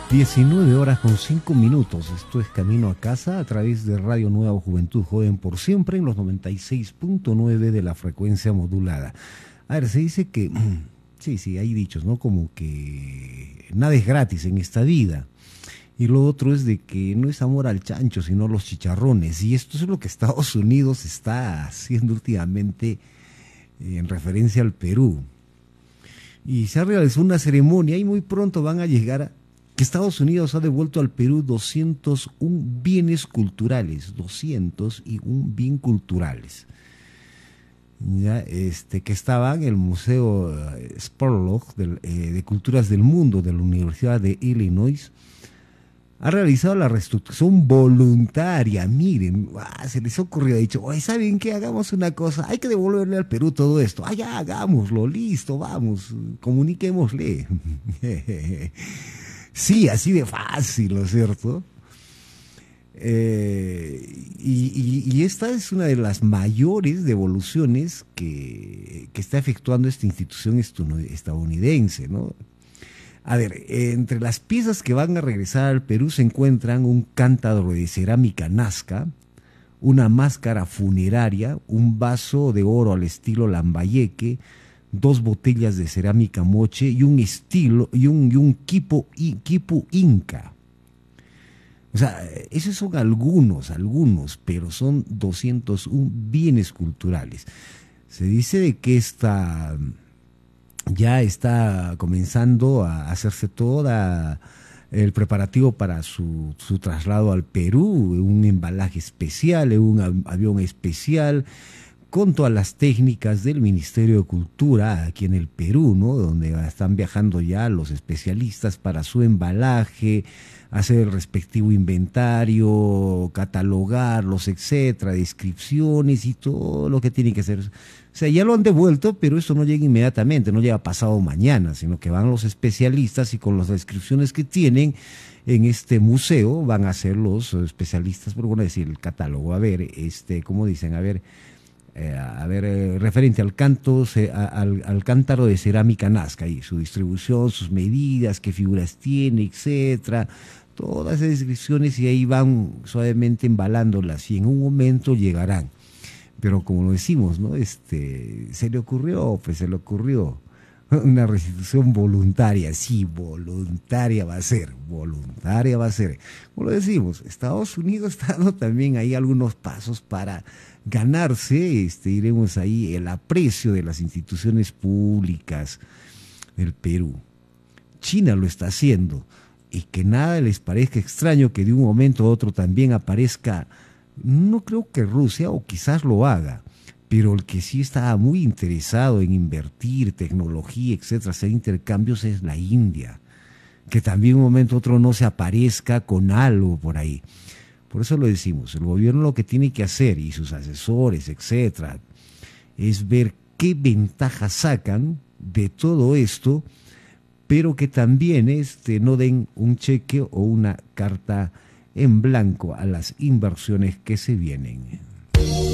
19 horas con 5 minutos. Esto es Camino a Casa a través de Radio Nueva Juventud Joven por siempre en los 96.9 de la frecuencia modulada. A ver, se dice que, sí, hay dichos, ¿no? Como que nada es gratis en esta vida. Y lo otro es de que no es amor al chancho, sino los chicharrones. Y esto es lo que Estados Unidos está haciendo últimamente en referencia al Perú. Y se ha realizado una ceremonia y muy pronto van a llegar que Estados Unidos ha devuelto al Perú 201 bienes culturales, 201 bien culturales, ya, que estaban en el Museo Spurlock de Culturas del Mundo de la Universidad de Illinois. Ha realizado la reestructuración voluntaria. Miren, se les ha ocurrido, ha dicho, oye, ¿saben qué? Hagamos una cosa, hay que devolverle al Perú todo esto. Ya, hagámoslo, listo, vamos, comuniquémosle. Sí, así de fácil, ¿no es cierto? Y esta es una de las mayores devoluciones que está efectuando esta institución estadounidense, ¿no? A ver, entre las piezas que van a regresar al Perú se encuentran un cántaro de cerámica Nazca, una máscara funeraria, un vaso de oro al estilo Lambayeque, 2 botellas de cerámica Moche y un quipu inca. O sea, esos son algunos, pero son 201 bienes culturales. Se dice de que ya está comenzando a hacerse todo el preparativo para su traslado al Perú, un embalaje especial, un avión especial, con todas las técnicas del Ministerio de Cultura aquí en el Perú, ¿no? Donde están viajando ya los especialistas para su embalaje, hacer el respectivo inventario, catalogarlos, etcétera, descripciones y todo lo que tienen que hacer. O sea, ya lo han devuelto, pero esto no llega inmediatamente, no llega pasado mañana, sino que van los especialistas y con las descripciones que tienen en este museo van a hacer los especialistas, pero bueno, decir el catálogo, a ver, ¿cómo dicen? A ver, referente al cántaro de cerámica Nazca, y su distribución, sus medidas, qué figuras tiene, etcétera, todas esas descripciones, y ahí van suavemente embalándolas y en un momento llegarán. Pero como lo decimos, ¿no? Se le ocurrió una restitución voluntaria. Sí, voluntaria va a ser. Como lo decimos, Estados Unidos está dando también ahí algunos pasos para ganarse, diremos ahí, el aprecio de las instituciones públicas del Perú. China lo está haciendo, y que nada les parezca extraño que de un momento a otro también aparezca, no creo que Rusia, o quizás lo haga, pero el que sí está muy interesado en invertir tecnología, etcétera, hacer intercambios, es la India, que también de un momento a otro no se aparezca con algo por ahí. Por eso lo decimos, el gobierno lo que tiene que hacer, y sus asesores, etcétera, es ver qué ventajas sacan de todo esto, pero que también no den un cheque o una carta en blanco a las inversiones que se vienen.